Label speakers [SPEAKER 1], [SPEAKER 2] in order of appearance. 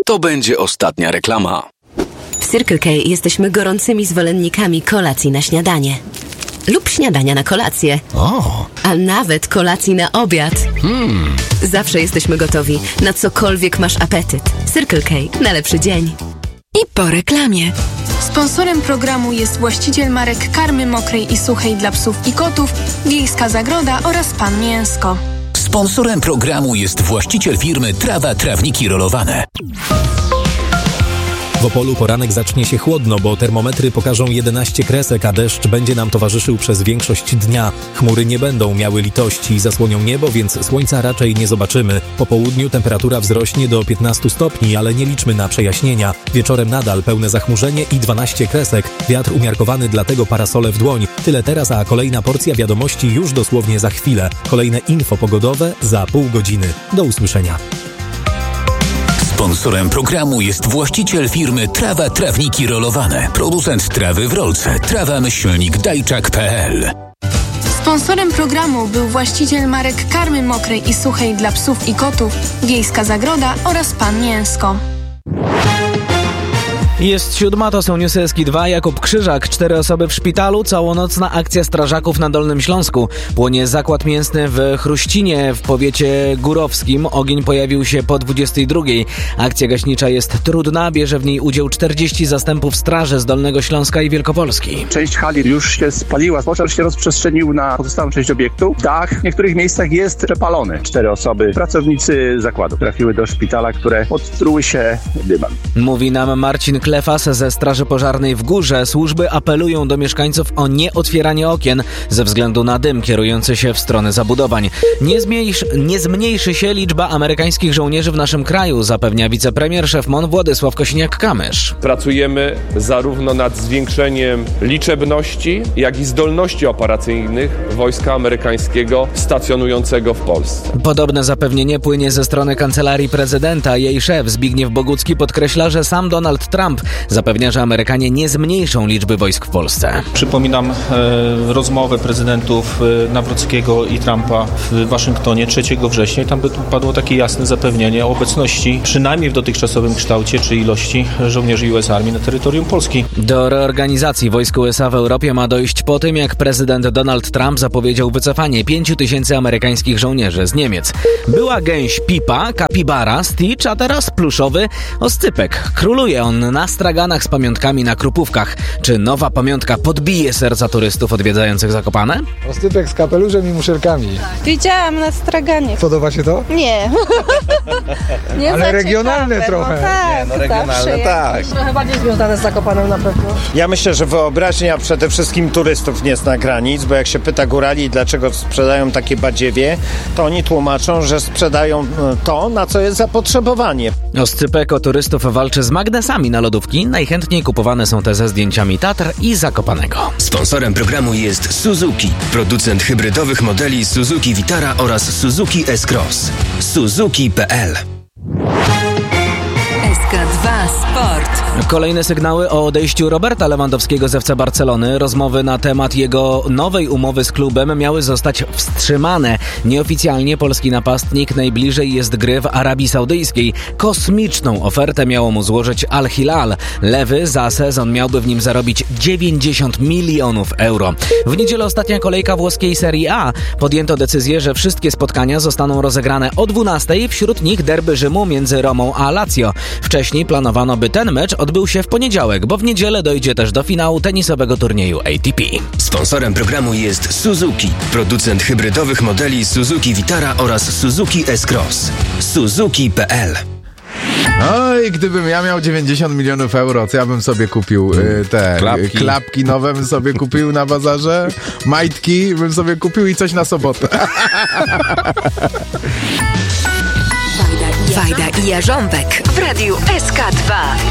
[SPEAKER 1] to będzie ostatnia reklama.
[SPEAKER 2] W Circle K jesteśmy gorącymi zwolennikami kolacji na śniadanie. Lub śniadania na kolację. A nawet kolacji na obiad. Zawsze jesteśmy gotowi na cokolwiek masz apetyt. Circle K. Na lepszy dzień. I po reklamie.
[SPEAKER 3] Sponsorem programu jest właściciel marek karmy mokrej i suchej dla psów i kotów, Wiejska Zagroda oraz Pan Mięsko.
[SPEAKER 4] Sponsorem programu jest właściciel firmy Trawa Trawniki Rolowane.
[SPEAKER 5] W Opolu poranek zacznie się chłodno, bo termometry pokażą 11 kresek, a deszcz będzie nam towarzyszył przez większość dnia. Chmury nie będą miały litości i zasłonią niebo, więc słońca raczej nie zobaczymy. Po południu temperatura wzrośnie do 15 stopni, ale nie liczmy na przejaśnienia. Wieczorem nadal pełne zachmurzenie i 12 kresek. Wiatr umiarkowany, dlatego parasole w dłoń. Tyle teraz, a kolejna porcja wiadomości już dosłownie za chwilę. Kolejne info pogodowe za pół godziny. Do usłyszenia.
[SPEAKER 4] Sponsorem programu jest właściciel firmy Trawa Trawniki Rolowane. Producent trawy w rolce. trawa-dajczak.pl.
[SPEAKER 3] Sponsorem programu był właściciel marek karmy mokrej i suchej dla psów i kotów, Wiejska Zagroda oraz Pan Mięsko.
[SPEAKER 6] Jest 7, to są newsy SK2. Jakub Krzyżak, 4 osoby w szpitalu, całonocna akcja strażaków na Dolnym Śląsku. Płonie zakład mięsny w Chruścinie w powiecie górowskim. Ogień pojawił się po 22. Akcja gaśnicza jest trudna, bierze w niej udział 40 zastępów straży z Dolnego Śląska i Wielkopolski.
[SPEAKER 7] Część hali już się spaliła, pożar się rozprzestrzenił na pozostałą część obiektu. Dach w niektórych miejscach jest przepalony. 4 osoby, pracownicy zakładu, trafiły do szpitala, które odtruły się dymem.
[SPEAKER 6] Mówi nam Marcin Klefas ze Straży Pożarnej w Górze. Służby apelują do mieszkańców o nieotwieranie okien ze względu na dym kierujący się w stronę zabudowań. Nie zmniejszy się liczba amerykańskich żołnierzy w naszym kraju, zapewnia wicepremier szef MON Władysław Kosiniak-Kamysz.
[SPEAKER 8] Pracujemy zarówno nad zwiększeniem liczebności, jak i zdolności operacyjnych wojska amerykańskiego stacjonującego w Polsce.
[SPEAKER 6] Podobne zapewnienie płynie ze strony Kancelarii Prezydenta. Jej szef Zbigniew Bogucki podkreśla, że sam Donald Trump zapewnia, że Amerykanie nie zmniejszą liczby wojsk w Polsce.
[SPEAKER 9] Przypominam rozmowę prezydentów Nawrockiego i Trumpa w Waszyngtonie 3 września i tam padło takie jasne zapewnienie o obecności, przynajmniej w dotychczasowym kształcie czy ilości żołnierzy US Army na terytorium Polski. Do reorganizacji wojsk USA w Europie ma dojść po tym, jak prezydent Donald Trump zapowiedział wycofanie 5 000 amerykańskich żołnierzy z Niemiec. Była gęś Pipa, kapibara, Stitch, a teraz pluszowy oscypek. Króluje on na straganach z pamiątkami na Krupówkach. Czy nowa pamiątka podbije serca turystów odwiedzających Zakopane?
[SPEAKER 10] Oscypek z kapeluszem i muszelkami.
[SPEAKER 11] Widziałam na straganie.
[SPEAKER 10] Podoba się to?
[SPEAKER 11] Nie. Nie,
[SPEAKER 10] ale regionalne trochę.
[SPEAKER 11] No tak,
[SPEAKER 12] regionalne, tak.
[SPEAKER 11] Trochę bardziej związane z Zakopanem na pewno.
[SPEAKER 12] Ja myślę, że wyobraźnia przede wszystkim turystów nie zna granic, bo jak się pyta górali, dlaczego sprzedają takie badziewie, to oni tłumaczą, że sprzedają to, na co jest zapotrzebowanie.
[SPEAKER 6] Oscypek o turystów walczy z magnesami na lodówki. Najchętniej kupowane są te ze zdjęciami Tatr i Zakopanego.
[SPEAKER 13] Sponsorem programu jest Suzuki, producent hybrydowych modeli Suzuki Vitara oraz Suzuki S-Cross. Suzuki.pl.
[SPEAKER 2] SK2 Sport.
[SPEAKER 6] Kolejne sygnały o odejściu Roberta Lewandowskiego z FC Barcelony. Rozmowy na temat jego nowej umowy z klubem miały zostać wstrzymane. Nieoficjalnie polski napastnik najbliżej jest gry w Arabii Saudyjskiej. Kosmiczną ofertę miało mu złożyć Al Hilal. Lewy za sezon miałby w nim zarobić 90 milionów euro. W niedzielę ostatnia kolejka włoskiej Serie A. Podjęto decyzję, że wszystkie spotkania zostaną rozegrane o 12:00. Wśród nich derby Rzymu między Romą a Lazio. Wcześniej planowano, by ten mecz odbył się w poniedziałek, bo w niedzielę dojdzie też do finału tenisowego turnieju ATP.
[SPEAKER 13] Sponsorem programu jest Suzuki, producent hybrydowych modeli Suzuki Vitara oraz Suzuki S-Cross. Suzuki.pl.
[SPEAKER 14] Oj, gdybym ja miał 90 milionów euro, to ja bym sobie kupił te klapki nowe, bym sobie kupił na bazarze, majtki bym sobie kupił i coś na sobotę.
[SPEAKER 2] Wajda i Jarząbek w radiu SK2.